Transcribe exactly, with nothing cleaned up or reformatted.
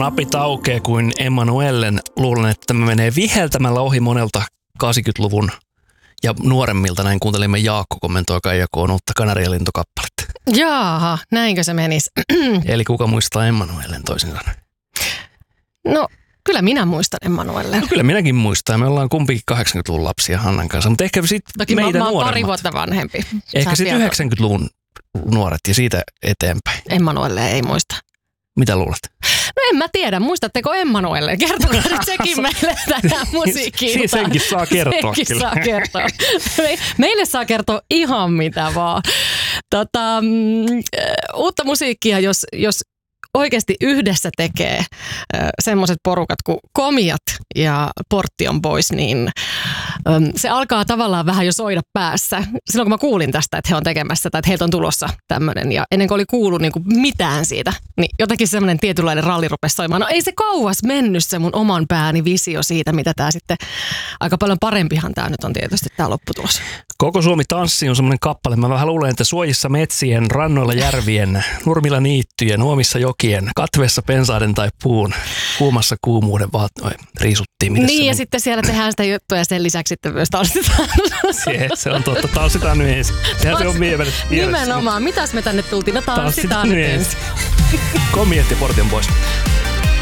napit aukeaa kuin Emmanuellen. Luulen, että tämä menee viheltämällä ohi monelta kahdeksankymmentäluvun ja nuoremmilta. Näin kuuntelimme Jaakko kommentoi Kaijakoon uutta Kanarialintukappaletta. Jaaha, näinkö se menisi? Eli kuka muistaa Emmanuellen toisin sanoen? No, kyllä minä muistan Emmanuellen. No, kyllä minäkin muistan. Me ollaan kumpikin kahdeksankymmentäluvun lapsia Hannan kanssa, mutta ehkä sitten meidän mä, mä nuoremmat. pari vuotta vanhempi. Ehkä sitten yhdeksänkymmentäluvun nuoret ja siitä eteenpäin. Emmanuelle ei muista. Mitä luulet? No en mä tiedä, muistatteko Emmanuelle? Kertokaa nyt sekin meille tähän musiikkiin. Siis senkin saa kertoa senkin kyllä. saa kertoa. Me, meille saa kertoa ihan mitä vaan. Tota, mm, uutta musiikkia, jos, jos oikeasti yhdessä tekee äh, semmoiset porukat kuin Komiat ja Portion Boys, niin ähm, se alkaa tavallaan vähän jo soida päässä. Silloin kun mä kuulin tästä, että he on tekemässä tai että heiltä on tulossa tämmöinen ja ennen kuin oli kuullut niin kuin mitään siitä, niin jotenkin semmoinen tietynlainen ralli rupesi soimaan. No ei se kauas mennyt se mun oman pääni visio siitä, mitä tää sitten, aika paljon parempihan tää nyt on tietysti tää lopputulos. Koko Suomi tanssi on semmoinen kappale. Mä vähän luulen, että suojissa metsien, rannoilla järvien, nurmilla niittyjen, uomissa jokien, katveessa pensaiden tai puun, kuumassa kuumuuden vaat... Oi, riisuttiin. Mitäs niin ja on? Sitten siellä tehdään sitä juttua ja sen lisäksi sitten myös tanssitaan. Se, se on totta. Tanssitaan nyt ensin. Sehän se on mielessä. Nimenomaan. Mitäs me tänne tultiin? No tanssitaan, tanssitaan nyt ensin. Komiat ja Portion Boys.